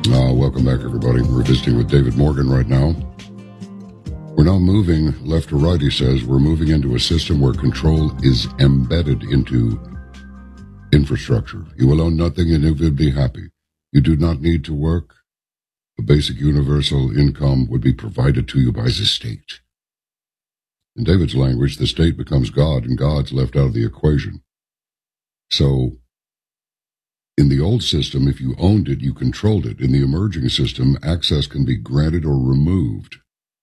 Welcome back, everybody. We're visiting with David Morgan right now. We're now moving left to right, he says. We're moving into a system where control is embedded into infrastructure. You will own nothing and you will be happy. You do not need to work. A basic universal income would be provided to you by the state. In David's language, the state becomes God, and God's left out of the equation. So, in the old system, if you owned it, you controlled it. In the emerging system, access can be granted or removed.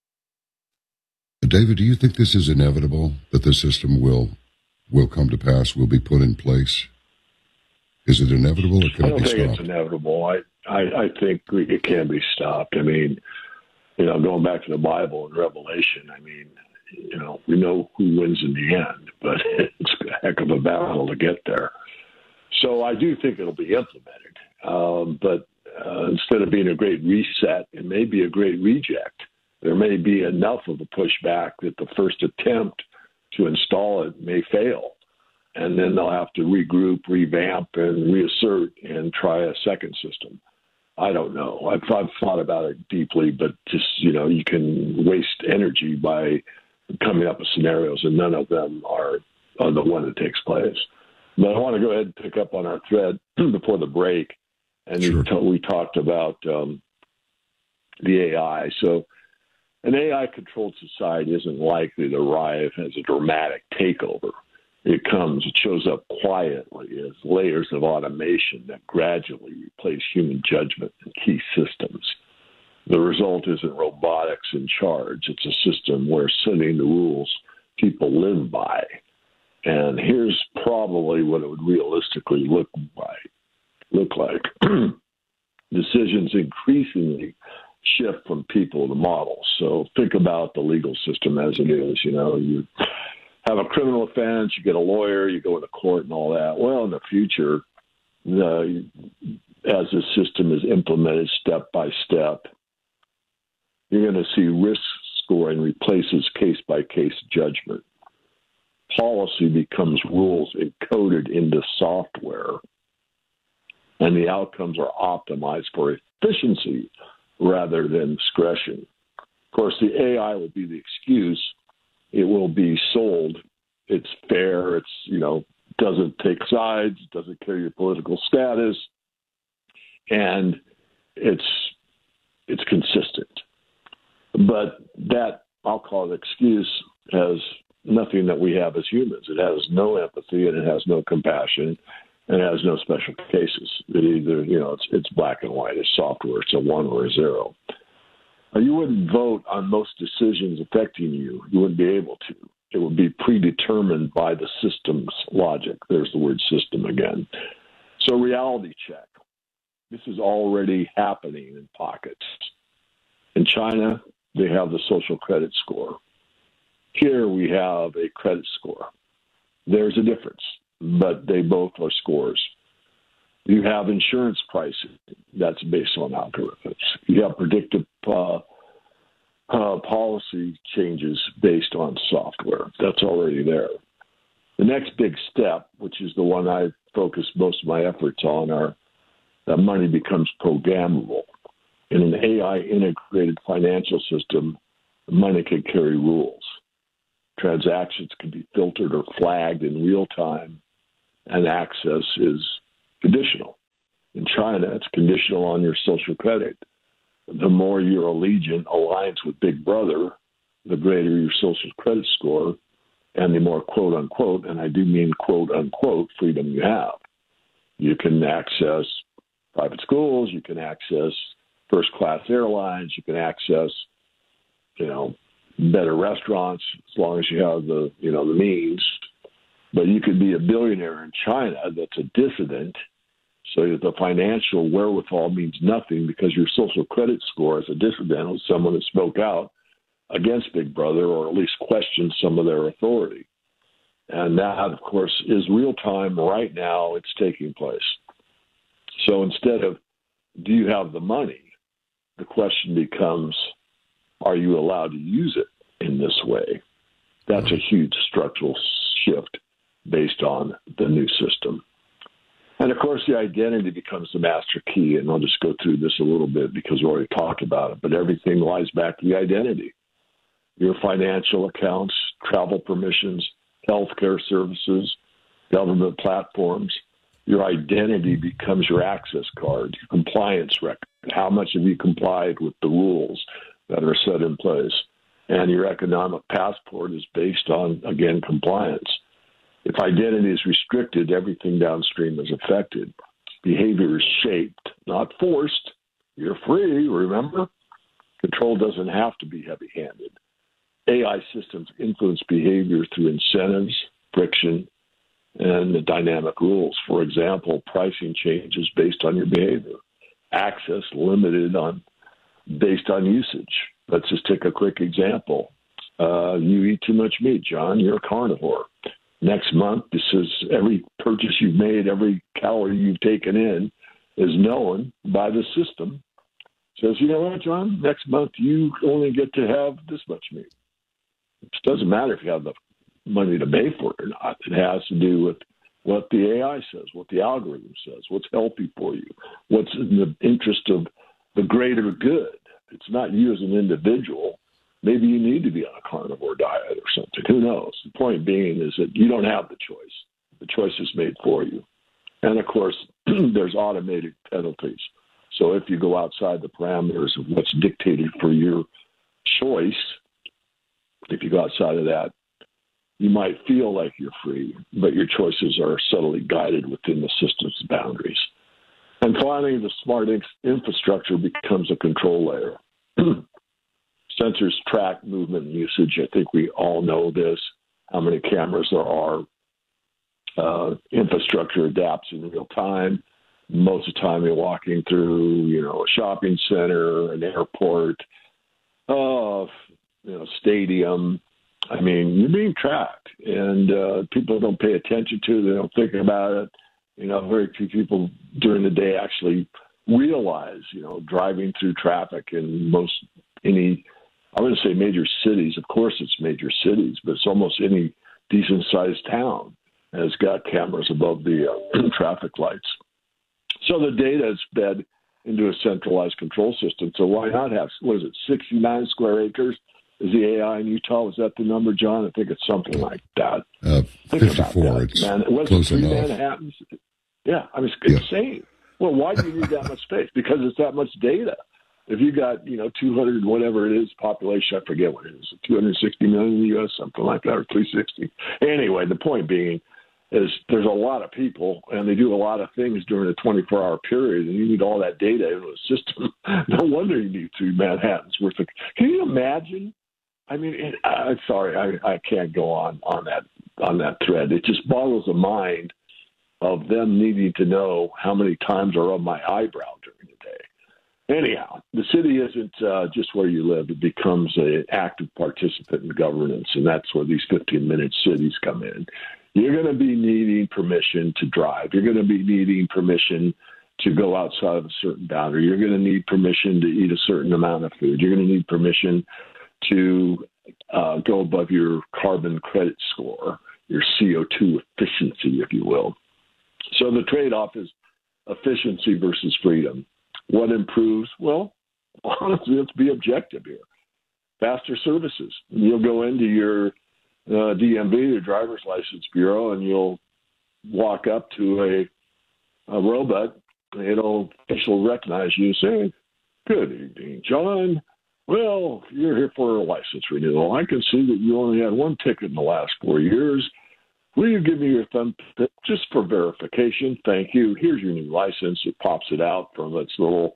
David, do you think this is inevitable, that the system will come to pass, will be put in place? Is it inevitable, or can it be stopped? I don't think it's inevitable. I think it can be stopped. I mean, going back to the Bible and Revelation, we know who wins in the end, but it's a heck of a battle to get there. So I do think it'll be implemented. But instead of being a great reset, it may be a great reject. There may be enough of a pushback that the first attempt to install it may fail. And then they'll have to regroup, revamp, and reassert and try a second system. I don't know. I've thought about it deeply, but just, you can waste energy by coming up with scenarios, and none of them are the one that takes place. But I want to go ahead and pick up on our thread before the break. And sure. We talked about the AI. So an AI-controlled society isn't likely to arrive as a dramatic takeover. It shows up quietly as layers of automation that gradually replace human judgment in key systems. The result isn't robotics in charge. It's a system where setting the rules people live by. And here's probably what it would realistically look like. Decisions increasingly shift from people to models. So think about the legal system as it is. You have a criminal offense, you get a lawyer, you go to court and all that. Well, in the future, as the system is implemented step by step, you're going to see risk scoring replaces case-by-case judgment. Policy becomes rules encoded into software, and the outcomes are optimized for efficiency rather than discretion. Of course, the AI will be the excuse. It will be sold. It's fair. It's, doesn't take sides, doesn't care your political status, and it's consistent. But that, I'll call it excuse, has nothing that we have as humans. It has no empathy, and it has no compassion, and it has no special cases. It either, it's black and white. It's software. It's a 1 or a 0. You wouldn't vote on most decisions affecting you. You wouldn't be able to. It would be predetermined by the system's logic. There's the word system again. So reality check. This is already happening in pockets. In China, they have the social credit score. Here we have a credit score. There's a difference, but they both are scores. You have insurance pricing that's based on algorithms. You have predictive policy changes based on software. That's already there. The next big step, which is the one I focus most of my efforts on, are that money becomes programmable. In an AI-integrated financial system, money can carry rules. Transactions can be filtered or flagged in real time, and access is conditional. In China, it's conditional on your social credit. The more your allegiance aligns with Big Brother, the greater your social credit score, and the more quote-unquote, and I do mean quote-unquote, freedom you have. You can access private schools, you can access first-class airlines, you can access, better restaurants as long as you have the means. But you could be a billionaire in China that's a dissident, so that the financial wherewithal means nothing because your social credit score as a dissident is someone that spoke out against Big Brother or at least questioned some of their authority. And that, of course, is real time right now. It's taking place. So instead of, do you have the money? The question becomes, are you allowed to use it in this way? That's a huge structural shift based on the new system. And of course, the identity becomes the master key. And I'll just go through this a little bit because we already talked about it. But everything lies back to the identity. Your financial accounts, travel permissions, healthcare services, government platforms. Your identity becomes your access card, your compliance record. How much have you complied with the rules that are set in place? And your economic passport is based on, again, compliance. If identity is restricted, everything downstream is affected. Behavior is shaped, not forced. You're free, remember? Control doesn't have to be heavy-handed. AI systems influence behavior through incentives, friction, and the dynamic rules. For example, pricing changes based on your behavior. Access limited based on usage. Let's just take a quick example. You eat too much meat, John. You're a carnivore. Next month, this is every purchase you've made, every calorie you've taken in is known by the system. Says, you know what, John? Next month, you only get to have this much meat. It doesn't matter if you have the money to pay for it or not. It has to do with what the AI says, what the algorithm says, what's healthy for you, what's in the interest of the greater good. It's not you as an individual. Maybe you need to be on a carnivore diet or something. Who knows? The point being is that you don't have the choice. The choice is made for you. And, of course, there's automated penalties. So if you go outside the parameters of what's dictated for your choice, if you go outside of that, you might feel like you're free, but your choices are subtly guided within the system's boundaries. And finally, the smart infrastructure becomes a control layer. Sensors track movement and usage. I think we all know this, how many cameras there are. Infrastructure adapts in real time. Most of the time you're walking through, a shopping center, an airport, stadium. I mean, you're being tracked, and people don't pay attention to it. They don't think about it. Very few people during the day actually realize, driving through traffic in I wouldn't say major cities. Of course, it's major cities, but it's almost any decent-sized town has got cameras above the traffic lights. So the data is fed into a centralized control system. So why not have, 69 square acres? Is the AI in Utah? Was that the number, John? I think it's something like that. 54. It's close enough. Manhattans? Yeah, I mean, it's insane. Well, why do you need that much space? Because it's that much data. If you got, 200, whatever it is, population, I forget what it is, 260 million in the U.S., something like that, or 360. Anyway, the point being is there's a lot of people, and they do a lot of things during a 24-hour period, and you need all that data into a system. No wonder you need 3 Manhattans worth of. Can you imagine? I mean, I'm sorry, I can't go on that thread. It just boggles the mind of them needing to know how many times are on my eyebrow during the day. Anyhow, the city isn't just where you live. It becomes an active participant in governance, and that's where these 15-minute cities come in. You're going to be needing permission to drive. You're going to be needing permission to go outside of a certain boundary. You're going to need permission to eat a certain amount of food. You're going to need permission to go above your carbon credit score, your CO2 efficiency, if you will. So the trade-off is efficiency versus freedom. What improves? Well, honestly, let's be objective here. Faster services. You'll go into your DMV, your driver's license bureau, and you'll walk up to a robot. It'll recognize you and say, "Good evening, John. Well, you're here for a license renewal. I can see that you only had 1 ticket in the last 4 years. Will you give me your thumb just for verification? Thank you. Here's your new license." It pops it out from its little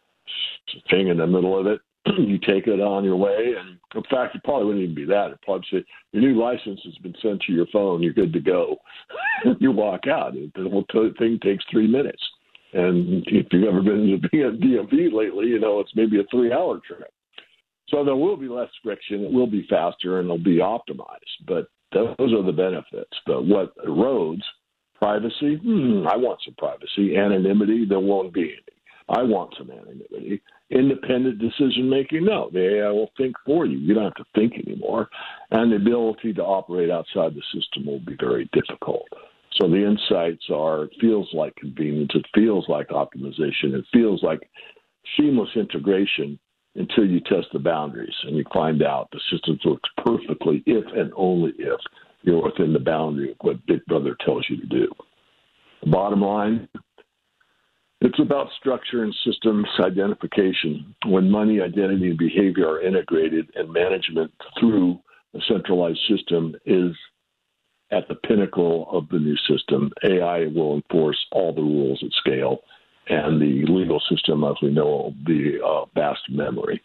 thing in the middle of it. You take it on your way. And in fact, it probably wouldn't even be that. It'd probably say, "Your new license has been sent to your phone. You're good to go." You walk out. The whole thing takes 3 minutes. And if you've ever been to DMV lately, it's maybe a 3-hour trip. So there will be less friction. It will be faster, and it'll be optimized. But those are the benefits. But what erodes? Privacy? I want some privacy. Anonymity? There won't be any. I want some anonymity. Independent decision-making? No. The AI will think for you. You don't have to think anymore. And the ability to operate outside the system will be very difficult. So the insights are, it feels like convenience, it feels like optimization, it feels like seamless integration until you test the boundaries and you find out the system works perfectly if and only if you're within the boundary of what Big Brother tells you to do. The bottom line, it's about structure and systems identification. When money, identity, and behavior are integrated and management through a centralized system is at the pinnacle of the new system, AI will enforce all the rules at scale, and the legal system, as we know, will be a vast memory.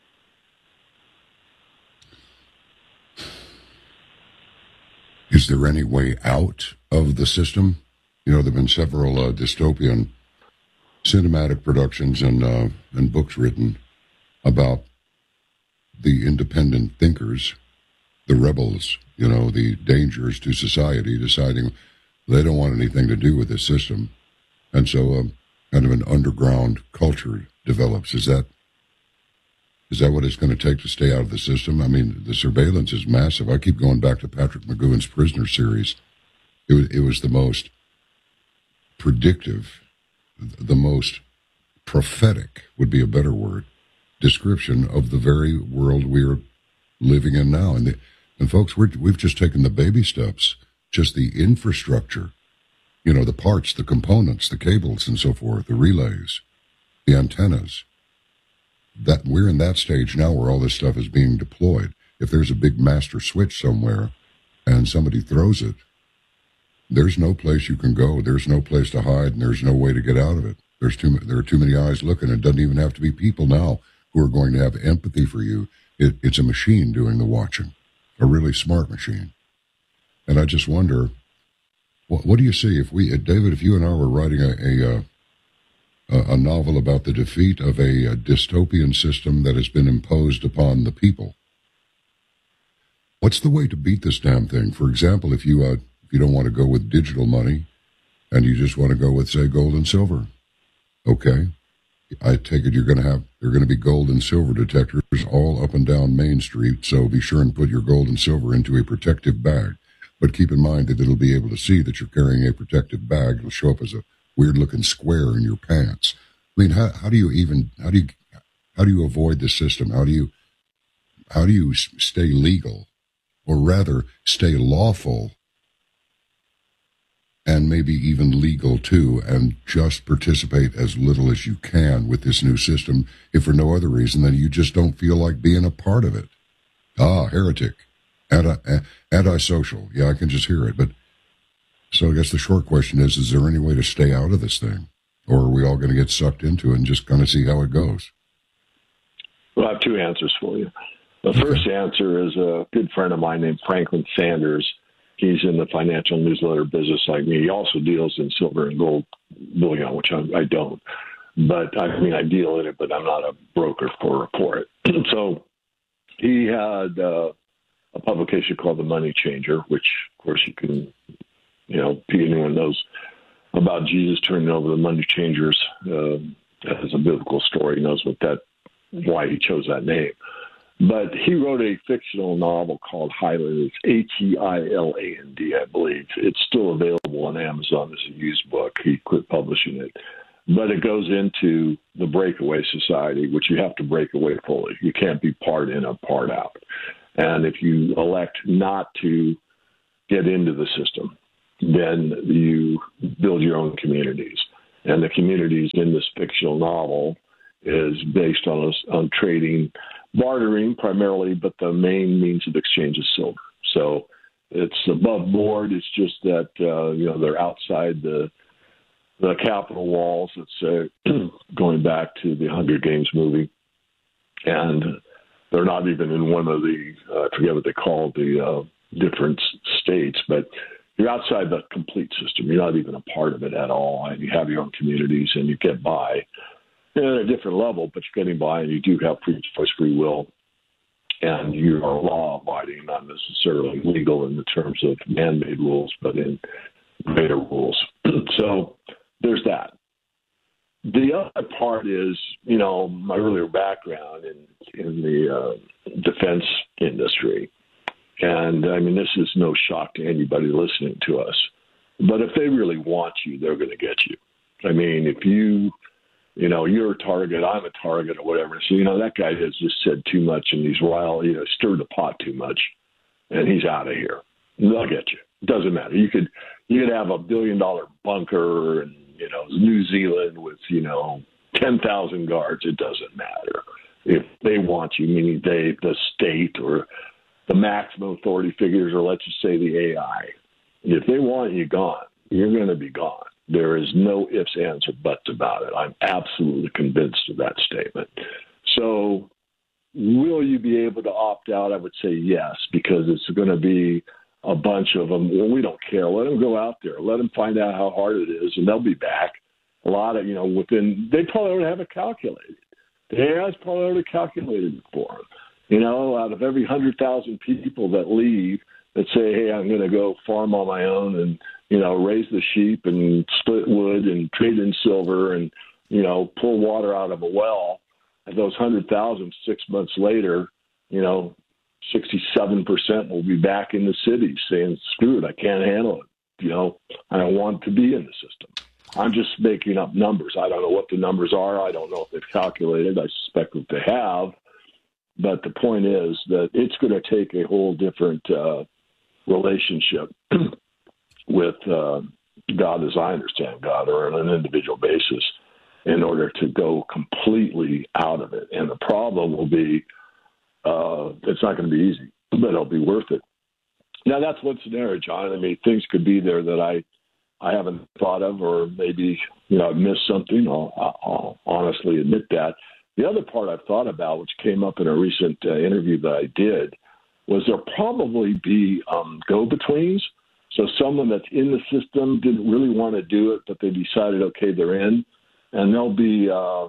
Is there any way out of the system? You know, there have been several dystopian cinematic productions and books written about the independent thinkers, the rebels, you know, the dangers to society, deciding they don't want anything to do with this system. And so kind of an underground culture develops. Is that what it's going to take to stay out of the system? I mean, the surveillance is massive. I keep going back to Patrick McGowan's Prisoner series. It was the most predictive, the most prophetic would be a better word, description of the very world we're living in now. And folks, we've just taken the baby steps, just the infrastructure, you know, the parts, the components, the cables and so forth, the relays, the antennas. That we're in that stage now where all this stuff is being deployed. If there's a big master switch somewhere and somebody throws it, there's no place you can go. There's no place to hide, and there's no way to get out of it. There are too many eyes looking. It doesn't even have to be people now who are going to have empathy for you. It's a machine doing the watching, a really smart machine. And I just wonder, what do you see if David, if you and I were writing a novel about the defeat of a dystopian system that has been imposed upon the people? What's the way to beat this damn thing? For example, if you don't want to go with digital money and you just want to go with, say, gold and silver, okay, I take it there are going to be gold and silver detectors all up and down Main Street, so be sure and put your gold and silver into a protective bag. But keep in mind that it'll be able to see that you're carrying a protective bag. It'll show up as a weird-looking square in your pants. I mean, how do you avoid the system? How do you stay legal, or rather, stay lawful, and maybe even legal too, and just participate as little as you can with this new system, if for no other reason than you just don't feel like being a part of it? Ah, heretic, antisocial. Yeah, I can just hear it. But so I guess the short question is there any way to stay out of this thing? Or are we all going to get sucked into it and just kind of see how it goes? Well, I have two answers for you. The first answer is a good friend of mine named Franklin Sanders. He's in the financial newsletter business like me. He also deals in silver and gold bullion, which I don't. But I deal in it, but I'm not a broker for it. So he had a publication called The Money Changer, which, of course, you can, anyone knows about Jesus turning over the money changers as a biblical story, knows why he chose that name. But he wrote a fictional novel called Highland. It's Heiland, I believe. It's still available on Amazon as a used book. He quit publishing it. But it goes into the breakaway society, which you have to break away fully. You can't be part in or part out. And if you elect not to get into the system, then you build your own communities. And the communities in this fictional novel is based on trading, bartering primarily, but the main means of exchange is silver. So it's above board. It's just that, they're outside the Capitol walls. It's going back to the Hunger Games movie. And they're not even in one of the, I forget what they call the different states, but you're outside the complete system. You're not even a part of it at all. And you have your own communities and you get by. At a different level, but you're getting by, and you do have free choice, free will, and you are law-abiding, not necessarily legal in the terms of man-made rules, but in greater rules. So there's that. The other part is, my earlier background in the defense industry, and this is no shock to anybody listening to us. But if they really want you, they're going to get you. I mean, if you're a target, I'm a target or whatever. So, that guy has just said too much and he's stirred the pot too much and he's out of here. They'll get you. It doesn't matter. You could have $1 billion bunker in, New Zealand with, 10,000 guards. It doesn't matter. If they want you, meaning the state or the maximum authority figures, or let's just say the AI, if they want you gone, you're going to be gone. There is no ifs, ands, or buts about it. I'm absolutely convinced of that statement. So will you be able to opt out? I would say yes, because it's going to be a bunch of them. Well, we don't care. Let them go out there. Let them find out how hard it is, and they'll be back. A lot of, they probably already have it calculated. The AI's probably already calculated it for them. Out of every 100,000 people that leave, that say, hey, I'm going to go farm on my own and, raise the sheep and split wood and trade in silver and, pull water out of a well, and those 100,000 6 months later, 67% will be back in the city saying, screw it, I can't handle it. I don't want to be in the system. I'm just making up numbers. I don't know what the numbers are. I don't know if they've calculated. I suspect that they have. But the point is that it's going to take a whole different relationship with God, as I understand God, or on an individual basis, in order to go completely out of it. And the problem will be it's not going to be easy, but it'll be worth it. Now, that's one scenario, John. I mean, things could be there that I haven't thought of, or maybe, I've missed something. I'll honestly admit that. The other part I've thought about, which came up in a recent interview that I did, was there'll probably be go-betweens. So someone that's in the system didn't really want to do it, but they decided, okay, they're in, and they'll be,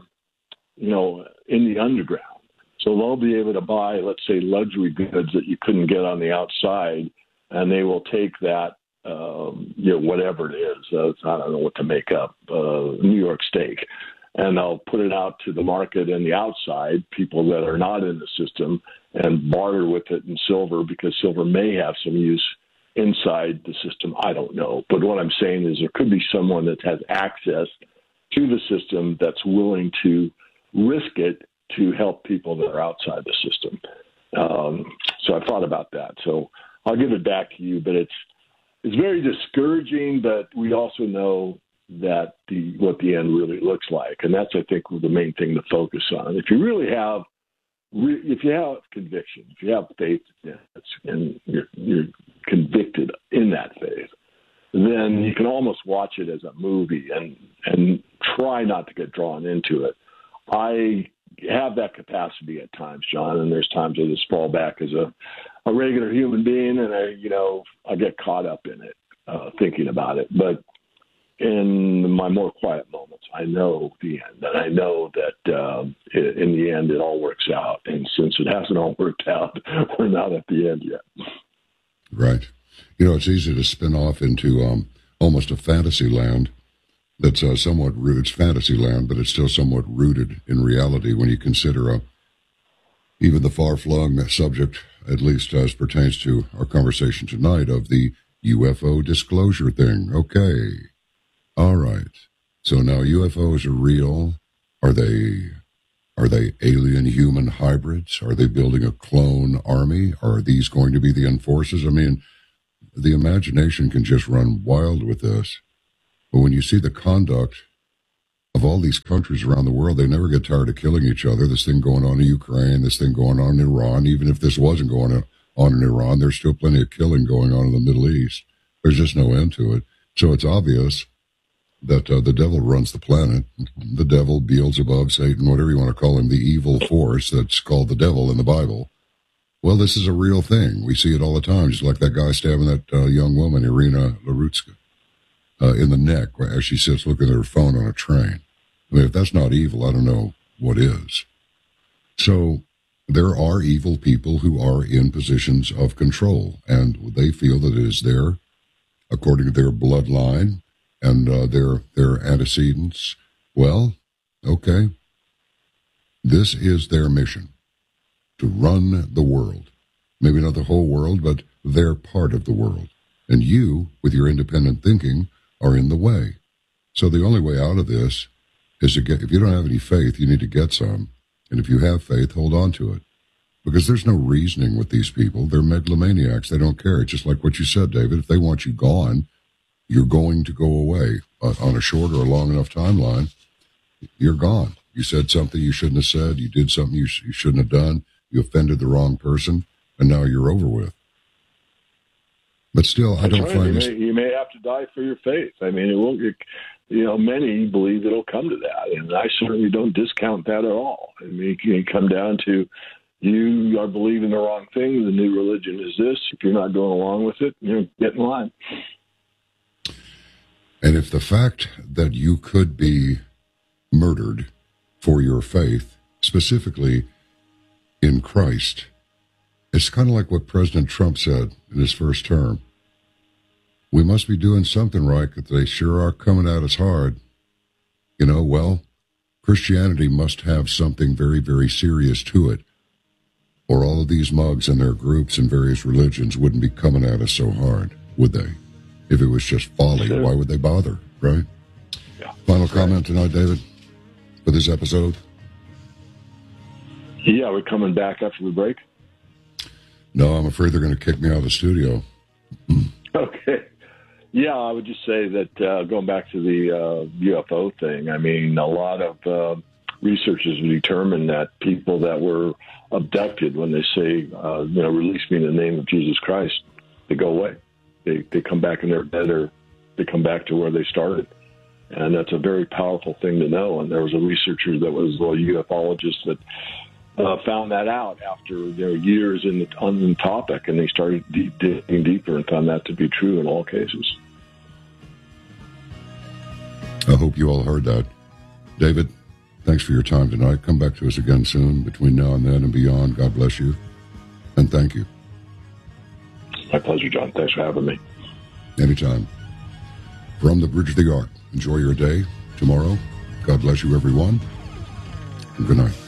in the underground. So they'll be able to buy, let's say, luxury goods that you couldn't get on the outside, and they will take that, whatever it is. I don't know what to make up, New York steak. And they'll put it out to the market and the outside, people that are not in the system, and barter with it in silver, because silver may have some use inside the system. I don't know. But what I'm saying is there could be someone that has access to the system that's willing to risk it to help people that are outside the system. So I thought about that. So I'll give it back to you, but it's very discouraging, but we also know that what the end really looks like. And that's, I think, the main thing to focus on. If you really have conviction, if you have faith, and you're convicted in that faith, then you can almost watch it as a movie and try not to get drawn into it. I have that capacity at times, John, and there's times I just fall back as a regular human being, and I get caught up in it, thinking about it. But in my more quiet moments, I know the end, and I know that in the end it all works out. And since it hasn't all worked out, we're not at the end yet. Right. It's easy to spin off into almost a fantasy land that's somewhat rooted. It's fantasy land, but it's still somewhat rooted in reality when you consider even the far-flung subject, at least as pertains to our conversation tonight, of the UFO disclosure thing. Okay. All right. So now UFOs are real. Are they alien human hybrids? Are they building a clone army? Are these going to be the enforcers? I mean, the imagination can just run wild with this. But when you see the conduct of all these countries around the world, they never get tired of killing each other. This thing going on in Ukraine, this thing going on in Iran. Even if this wasn't going on in Iran, there's still plenty of killing going on in the Middle East. There's just no end to it. So it's obvious that the devil runs the planet. The devil, Beelzebub, Satan, whatever you want to call him, the evil force that's called the devil in the Bible. Well, this is a real thing. We see it all the time, just like that guy stabbing that young woman, Irina Larutska, in the neck as she sits looking at her phone on a train. I mean, if that's not evil, I don't know what is. So there are evil people who are in positions of control, and they feel that it is there, according to their bloodline and their antecedents. Well, okay. This is their mission, to run the world. Maybe not the whole world, but their part of the world. And you, with your independent thinking, are in the way. So the only way out of this is to get, if you don't have any faith, you need to get some. And if you have faith, hold on to it. Because there's no reasoning with these people. They're megalomaniacs. They don't care. It's just like what you said, David. If they want you gone, you're going to go away. On a short or a long enough timeline, you're gone. You said something you shouldn't have said. You did something you shouldn't have done. You offended the wrong person, and now you're over with. But still, I don't find this. You may have to die for your faith. I mean, it won't. Many believe it'll come to that, and I certainly don't discount that at all. I mean, it can come down to you are believing the wrong thing. The new religion is this. If you're not going along with it, get in line. And if the fact that you could be murdered for your faith, specifically in Christ, it's kind of like what President Trump said in his first term. We must be doing something right because they sure are coming at us hard. Well, Christianity must have something very, very serious to it, or all of these mugs and their groups and various religions wouldn't be coming at us so hard, would they? If it was just folly, why would they bother, right? Yeah. Final comment tonight, David, for this episode? Yeah, we're coming back after the break. No, I'm afraid they're going to kick me out of the studio. Okay. Yeah, I would just say that going back to the UFO thing, I mean, a lot of researchers have determined that people that were abducted, when they say, release me in the name of Jesus Christ, they go away. They come back in their bed, or they come back to where they started. And that's a very powerful thing to know. And there was a researcher that was a ufologist that found that out after years on the topic, and they started digging deeper and found that to be true in all cases. I hope you all heard that. David, thanks for your time tonight. Come back to us again soon, between now and then and beyond. God bless you, and thank you. My pleasure, John. Thanks for having me. Anytime. From the Bridge of the Ark, enjoy your day tomorrow. God bless you, everyone, and good night.